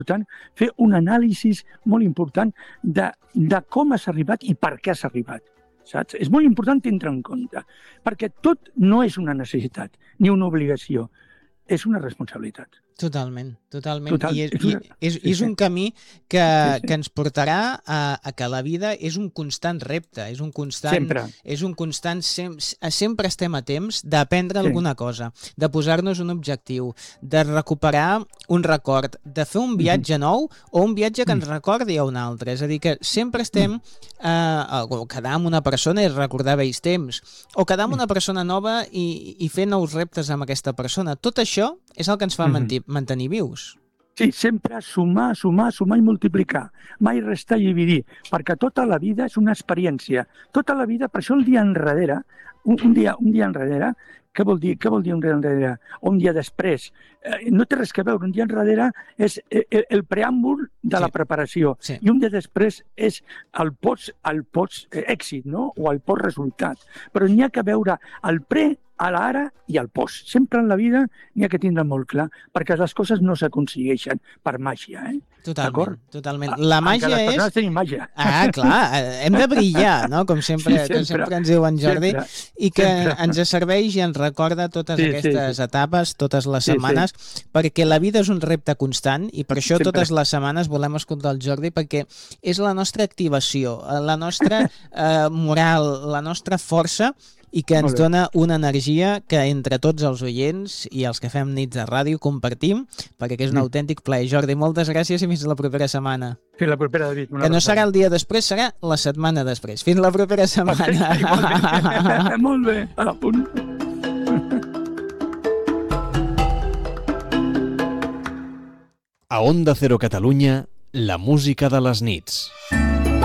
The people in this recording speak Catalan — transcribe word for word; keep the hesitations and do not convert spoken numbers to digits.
important fer un anàlisi molt important de, de com has arribat i per què has arribat. Saps? És molt important tindre en compte, perquè tot no és una necessitat ni una obligació, és una responsabilitat. Totalment, totalment. Total, I és, és, una... i és, sí, és un sí. camí que, sí, sí. que ens portarà a, a que la vida és un constant repte, és un constant... Sempre. És un constant... Sem, sempre estem a temps d'aprendre sí. alguna cosa, de posar-nos un objectiu, de recuperar un record, de fer un viatge mm-hmm. nou o un viatge que ens recordi a un altre. És a dir, que sempre estem... Eh, o quedar amb una persona i recordar vells temps, o quedar amb una persona nova i, i fer nous reptes amb aquesta persona. Tot això és el que ens fa mm-hmm. mantenir vius. Sí, sempre sumar, sumar, sumar i multiplicar. Mai restar i dividir, perquè tota la vida és una experiència. Tota la vida, per això el dia enrere, un, un, dia, un dia enrere, què vol dir? Què vol dir un dia enrere? O un dia després? Eh, no té res que veure. Un dia enrere és el, el preàmbul de sí. la preparació. Sí. I un dia després és el post, el post èxit, no? O el post resultat. Però n'hi ha que veure el pre, a l'ara i al post. Sempre en la vida n'hi ha que tindre molt clar, perquè les coses no s'aconsegueixen per màgia, eh? Totalment, totalment. La màgia les és... persones tenim màgia. Ah, clar, hem de brillar, no? Com sempre, sí, sempre. Com sempre ens diu en Jordi, sempre. I que sempre. Ens serveix i ens recorda totes sí, aquestes sí, sí. etapes, totes les setmanes, sí, sí. perquè la vida és un repte constant i per això sempre. Totes les setmanes volem escoltar el Jordi, perquè és la nostra activació, la nostra eh, moral, la nostra força, i que ens dona una energia que entre tots els oients i els que fem nits de ràdio compartim, perquè és un mm. autèntic plaer. Jordi, moltes gràcies i fins la propera setmana. Fins la propera, David. Que no serà el dia després, serà la setmana després. Fins la propera setmana. Perfecte, molt bé. A punt. A Onda Cero Catalunya, la música de les nits.